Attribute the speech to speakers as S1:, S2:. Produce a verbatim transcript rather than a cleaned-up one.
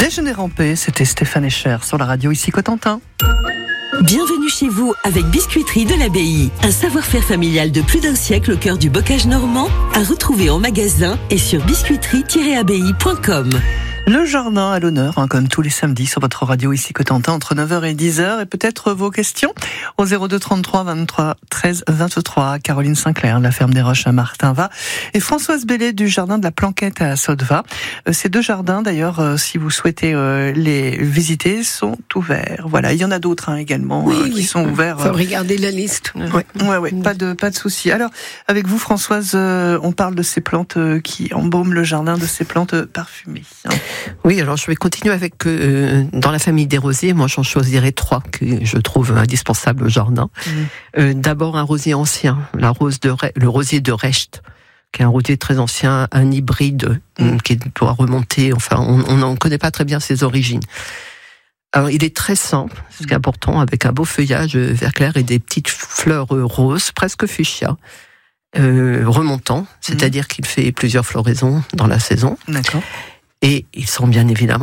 S1: Déjeuner en paix, c'était Stéphane Escher sur la radio ici Cotentin.
S2: Bienvenue chez vous avec Biscuiterie de l'Abbaye. Un savoir-faire familial de plus d'un siècle au cœur du bocage normand, à retrouver en magasin et sur biscuiterie tiret abbaye point com.
S1: Le jardin à l'honneur, hein, comme tous les samedis sur votre radio ici Cotentin entre neuf heures et dix heures. Et peut-être vos questions au zéro deux trente-trois vingt-trois treize vingt-trois. Caroline Sinclair, de la ferme des Roches à Martinva, et Françoise Bellet du jardin de la Planquette à Sotteva. Euh, ces deux jardins, d'ailleurs, euh, si vous souhaitez euh, les visiter, sont ouverts. Voilà, il y en a d'autres hein, également
S3: oui,
S1: euh,
S3: oui.
S1: qui sont ouverts.
S3: Faut euh... regarder la liste.
S1: Ouais, ouais, ouais, pas de pas de souci. Alors, avec vous, Françoise, euh, on parle de ces plantes euh, qui embaument le jardin, de ces plantes parfumées. Hein.
S4: Oui, alors je vais continuer avec, euh, dans la famille des rosiers, moi j'en choisirais trois que je trouve indispensables au jardin. Mmh. Euh, d'abord un rosier ancien, la rose de Re- le rosier de Recht, qui est un rosier très ancien, un hybride mmh. qui doit remonter, enfin on n'en connaît pas très bien ses origines. Alors il est très simple, ce qui est important, avec un beau feuillage vert clair et des petites fleurs roses, presque fuchsia. Euh, remontant, c'est-à-dire mmh. qu'il fait plusieurs floraisons dans la saison.
S1: D'accord.
S4: Et ils sont bien évidemment